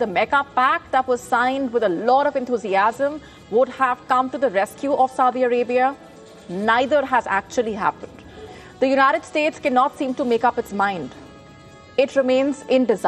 the Mecca Pact that was signed with a lot of enthusiasm would have come to the rescue of Saudi Arabia? Neither has actually happened. The United States cannot seem to make up its mind. It remains indecisive.